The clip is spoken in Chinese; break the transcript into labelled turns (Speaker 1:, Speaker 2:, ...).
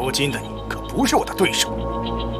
Speaker 1: 如今的你可不是我的对手。